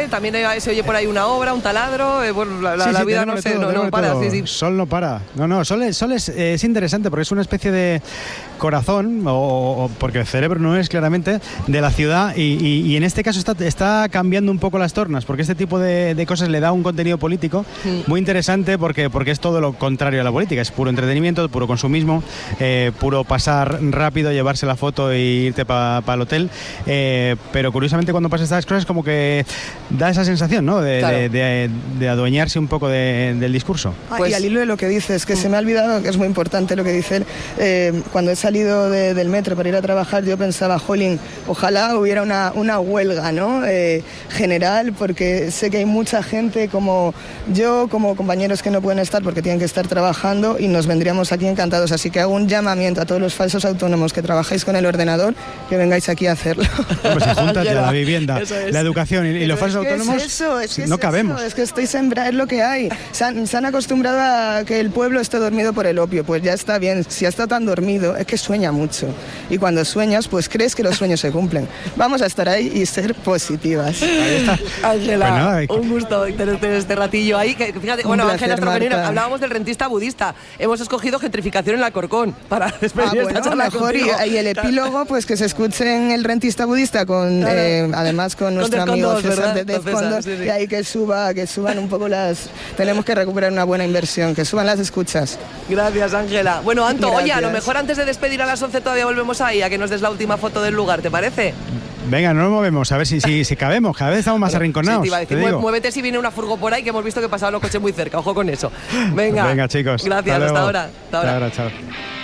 también se oye por ahí una obra, un taladro, bueno, la vida no para. Sí. Sol no para. Sol es interesante porque es una especie de corazón, o porque el cerebro no es claramente, de la ciudad y en este caso está cambiando un poco las tornas, porque este tipo de cosas le da un contenido político muy interesante porque es todo lo contrario a la política, es puro entretenimiento, puro consumismo, puro pasar rápido, llevarse la foto e irte para el hotel, pero curiosamente cuando pasan estas cosas como que da esa sensación, ¿no? de adueñarse un poco del discurso. Y al hilo de lo que dices, que se me ha olvidado, que es muy importante lo que dicen, cuando he salido del metro para ir a trabajar, yo pensaba, jolín, ojalá hubiera una huelga, ¿no? General, porque sé que hay mucha gente como yo, como compañeros que no pueden estar porque tienen que estar trabajando y nos vendríamos aquí encantados. Así que hago un llamamiento a todos los falsos autónomos que trabajáis con el ordenador, que vengáis aquí a hacerlo. Pues si juntas la vivienda, la educación y los falsos autónomos, no cabemos. Es que estoy sembrando, es lo que hay. Se han acostumbrado a que el pueblo esté dormido por el opio, pues ya está bien. Si ha estado tan dormido, es que sueña mucho. Y cuando sueñas, pues crees que los sueños se cumplen. Vamos a estar ahí y ser positivas. Ahí está. Ángela, un gusto tener este ratillo ahí. Que, fíjate, Ángela Estrovenina, hablábamos del rentista budista. Hemos escogido gentrificación en la Alcorcón para despedir esta charla mejor contigo. Y el epílogo, pues que se escuche en el rentista budista con además con nuestro amigo César de Defcondos, sí. Y ahí que suban un poco tenemos que recuperar una buena inversión, que suban las escuchas. Gracias, Ángela. Bueno, Anto, oye, a lo mejor antes de despedir a las 11 todavía volvemos ahí a que nos des la última foto del lugar, ¿te parece? Venga, no nos movemos, a ver si cabemos, cada vez estamos más arrinconados. Sí, te iba a decir, muévete si viene una furgo por ahí, que hemos visto que pasaban los coches muy cerca, ojo con eso. Venga, chicos. Gracias, hasta ahora. Hasta ahora, chao.